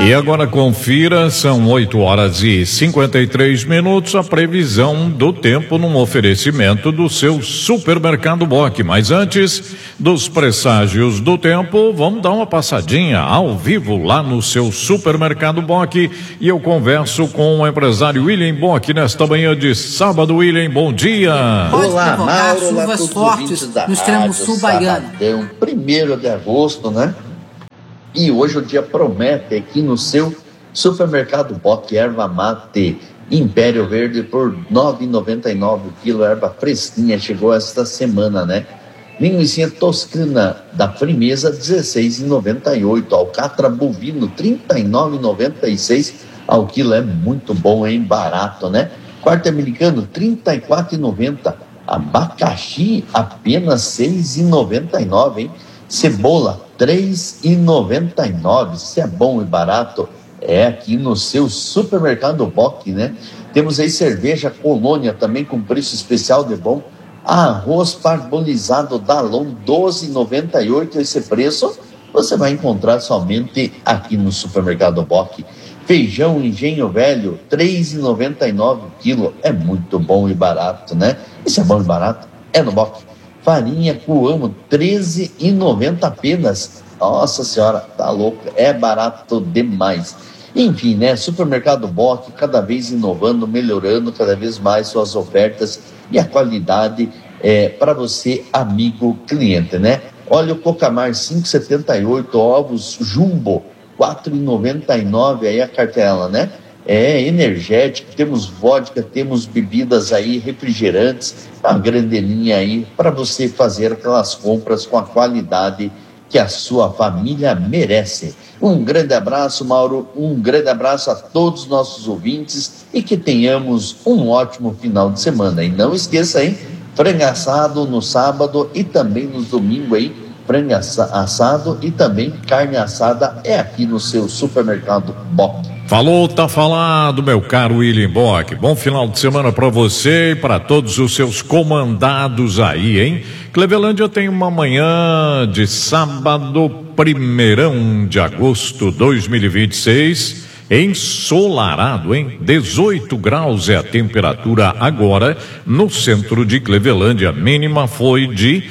E agora confira, são 8h53, a previsão do tempo num oferecimento do seu Supermercado Boc. Mas antes dos presságios do tempo, vamos dar uma passadinha ao vivo lá no seu Supermercado Boc. E eu converso com o empresário William Boc nesta manhã de sábado. William, bom dia. Olá, Mauro, olá, todos os ouvintes da no extremo sul baiano. 1º de agosto, né? E hoje o dia promete aqui no seu Supermercado Boc, erva mate Império Verde por R$ 9,99 o quilo, erva fresquinha, chegou esta semana, né? Linguiça toscana da Frimeza, R$ 16,98, alcatra bovino, R$ 39,96 ao quilo, é muito bom, hein? Barato, né? Quarto americano, R$ 34,90, abacaxi, apenas R$ 6,99, hein? Cebola, R$ 3,99. Se é bom e barato, é aqui no seu Supermercado Boc, né? Temos aí cerveja Colônia também com preço especial de bom. Arroz parbolizado Dalon, R$ 12,98. Esse preço você vai encontrar somente aqui no Supermercado Boc. Feijão Engenho Velho, R$ 3,99 o quilo. É muito bom e barato, né? Isso é bom e barato, é no Boc. Farinha Coamo, R$ 13,90 apenas. Nossa senhora, tá louco, é barato demais. Enfim, né, Supermercado Boc, cada vez inovando, melhorando cada vez mais suas ofertas e a qualidade para você, amigo cliente, né? Olha o Cocamar, R$ 5,78, ovos Jumbo, R$ 4,99 aí a cartela, né? É energético, temos vodka, temos bebidas aí, refrigerantes, uma grande linha aí para você fazer aquelas compras com a qualidade que a sua família merece. Um grande abraço, Mauro, um grande abraço a todos os nossos ouvintes e que tenhamos um ótimo final de semana. E não esqueça, hein, frango assado no sábado e também no domingo aí, frango assado e também carne assada é aqui no seu Supermercado Boc. Falou, tá falado, meu caro William Boc. Bom final de semana para você e para todos os seus comandados aí, hein? Clevelândia tem uma manhã de sábado, 1º de agosto de 2026, ensolarado, hein? 18 graus é a temperatura agora no centro de Clevelândia. A mínima foi de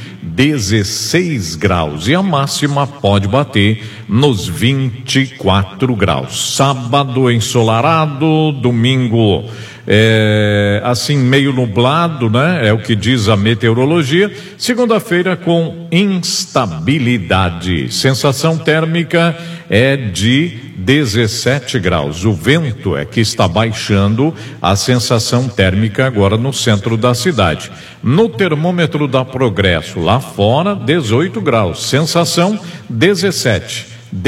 16 graus e a máxima pode bater nos 24 graus. Sábado ensolarado, domingo assim meio nublado, né? É o que diz a meteorologia. Segunda-feira com instabilidade. Sensação térmica é de 17 graus. O vento é que está baixando a sensação térmica agora no centro da cidade. No termômetro da Progresso, lá fora, 18 graus. Sensação 17.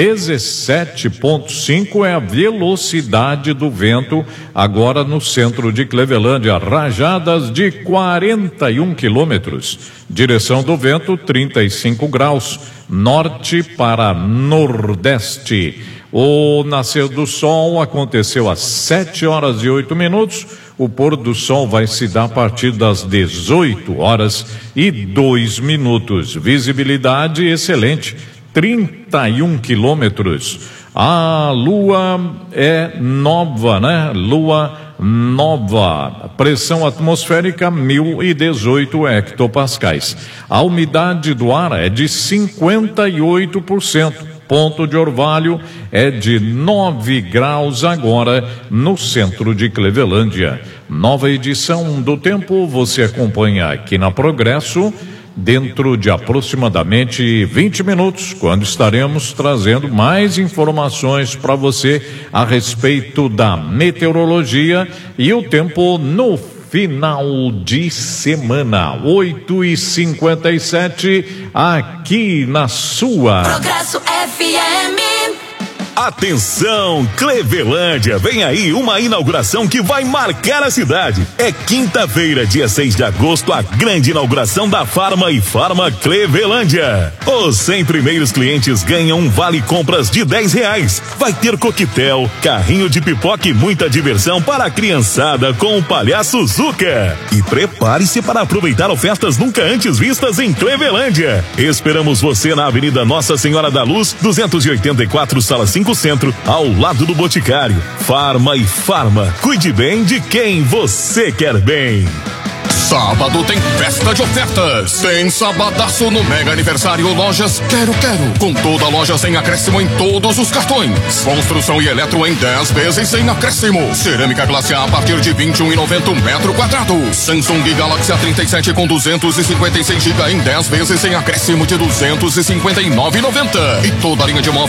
17,5 é a velocidade do vento agora no centro de Clevelândia, rajadas de 41 quilômetros. Direção do vento 35 graus, norte para nordeste. O nascer do sol aconteceu às 7h08. O pôr do sol vai se dar a partir das 18h02. Visibilidade excelente, 31 quilômetros. A lua é nova, né? Lua nova. Pressão atmosférica 1018 hectopascais. A umidade do ar é de 58%. Ponto de orvalho é de 9 graus agora no centro de Clevelândia. Nova edição do tempo você acompanha aqui na Progresso dentro de aproximadamente 20 minutos, quando estaremos trazendo mais informações para você a respeito da meteorologia e o tempo no final de semana. 8h57 aqui na sua Progresso FM. Atenção, Clevelândia, vem aí uma inauguração que vai marcar a cidade. É quinta-feira, dia 6 de agosto, a grande inauguração da Farma e Farma Clevelândia. Os 100 primeiros clientes ganham um vale compras de R$10. Vai ter coquetel, carrinho de pipoca e muita diversão para a criançada com o Palhaço Zuca. E prepare-se para aproveitar ofertas nunca antes vistas em Clevelândia. Esperamos você na Avenida Nossa Senhora da Luz, 284, sala 5 Novo Centro, ao lado do Boticário. Farma e Farma. Cuide bem de quem você quer bem. Sábado tem festa de ofertas. Tem sabadaço no mega aniversário Lojas Quero. Com toda a loja sem acréscimo em todos os cartões. Construção e eletro em 10 vezes sem acréscimo. Cerâmica classe A partir de R$21,90 metro quadrado. Samsung Galaxy A37 com 256 GB em 10 vezes sem acréscimo de R$259,90. E toda a linha de móveis